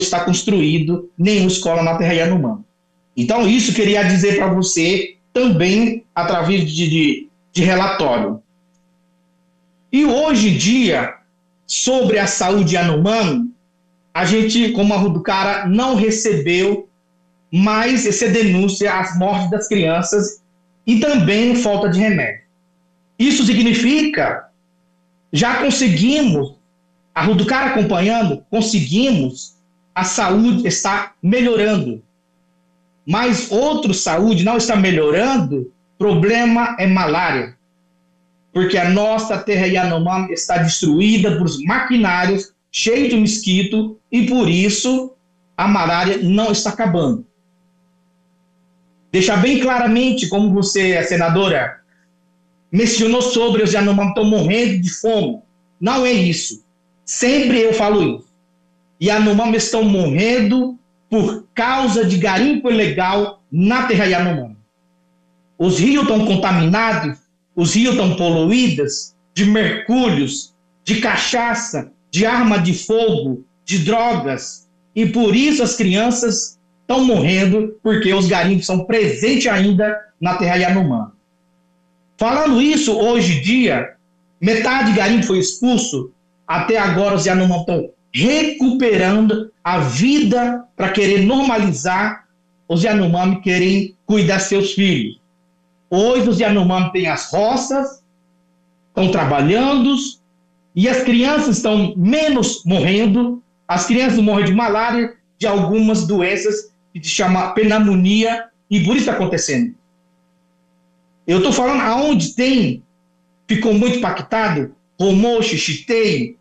está construído nenhuma escola na terra Yanomami. Então, isso queria dizer para você também através de relatório. E hoje em dia, sobre a saúde Yanomami, a gente, como a Ruducara, não recebeu mais essa denúncia às mortes das crianças e também falta de remédio. Isso significa, já conseguimos, a Ruducara acompanhando, conseguimos, a saúde está melhorando. Mas outra saúde não está melhorando, problema é malária. Porque a nossa terra Yanomami está destruída por maquinários cheios de mosquito e por isso a malária não está acabando. Deixar bem claramente, como você, senadora, mencionou sobre os Yanomami estão morrendo de fome. Não é isso. Sempre eu falo isso. Yanomami estão morrendo por causa de garimpo ilegal na terra Yanomami. Os rios estão contaminados, os rios estão poluídos de mercúrios, de cachaça, de arma de fogo, de drogas. E por isso as crianças estão morrendo, porque os garimpos são presentes ainda na terra Yanomami. Falando isso, hoje em dia, metade de garimpo foi expulso. Até agora os Yanomami estão recuperando a vida para querer normalizar. Os Yanomami querem cuidar de seus filhos. Hoje os Yanomami têm as roças, estão trabalhando e as crianças estão menos morrendo. As crianças morrem de malária, de algumas doenças que se chama pneumonia e por isso está acontecendo. Eu estou falando aonde tem, ficou muito impactado, Romocho, Chiteio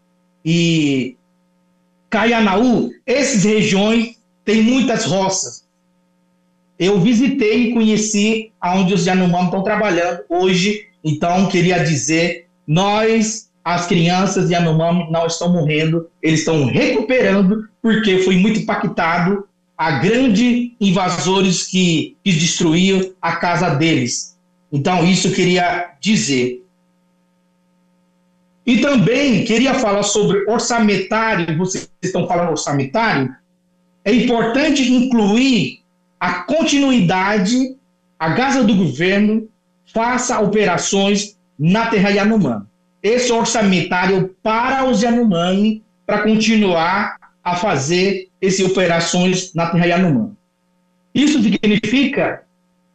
e Caianaú, essas regiões têm muitas roças. Eu visitei e conheci onde os Yanomami estão trabalhando hoje, então queria dizer, nós, as crianças Yanomami não estão morrendo, eles estão recuperando, porque foi muito impactado a grandes invasores que destruíram a casa deles. Então isso eu queria dizer. E também queria falar sobre orçamentário, vocês estão falando orçamentário, é importante incluir a continuidade, a casa do governo faça operações na terra Yanomami. Esse orçamentário para os Yanomami, para continuar a fazer essas operações na terra Yanomami. Isso significa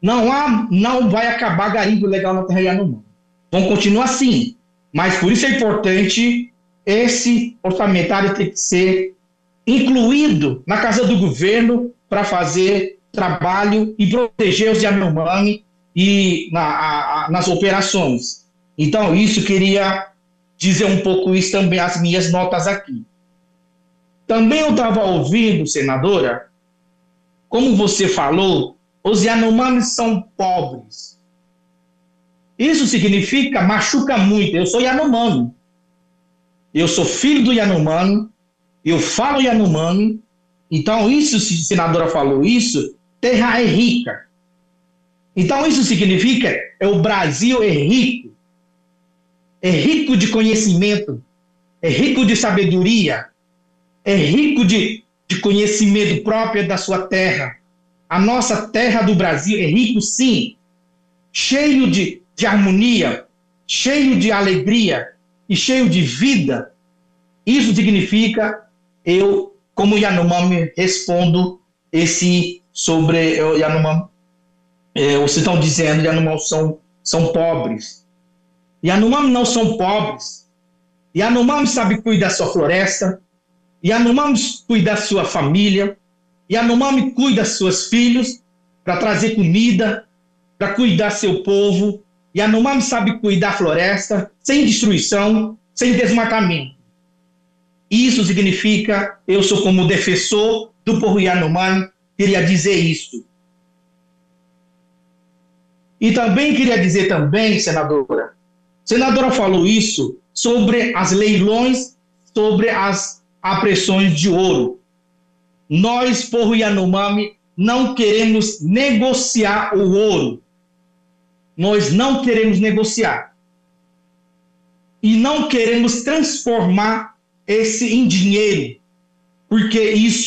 não vai acabar garimpo legal na terra Yanomami. Vão continuar assim. Mas por isso é importante esse orçamentário ter que ser incluído na casa do governo para fazer trabalho e proteger os Yanomami e nas operações. Então, isso queria dizer um pouco isso também, as minhas notas aqui. Também eu estava ouvindo, senadora, como você falou, os Yanomami são pobres. Isso significa, machuca muito. Eu sou Yanomami. Eu sou filho do Yanomami. Eu falo Yanomami. Então, isso, se a senadora falou isso, terra é rica. Então, isso significa o Brasil é rico. É rico de conhecimento. É rico de sabedoria. É rico de conhecimento próprio da sua terra. A nossa terra do Brasil é rico, sim. Cheio de harmonia, cheio de alegria e cheio de vida. Isso significa, eu, como Yanomami, respondo esse sobre Yanomami. Vocês estão dizendo que Yanomami são pobres. Yanomami não são pobres. Yanomami sabe cuidar da sua floresta. Yanomami cuida da sua família. Yanomami cuida dos seus filhos para trazer comida, para cuidar do seu povo. Yanomami sabe cuidar da floresta sem destruição, sem desmatamento. Isso significa, eu sou como defensor do povo Yanomami, queria dizer isso. E também queria dizer também, senadora falou isso sobre as leilões, sobre as apreensões de ouro. Nós, povo Yanomami, não queremos negociar o ouro. Nós não queremos negociar. E não queremos transformar esse em dinheiro. porque isso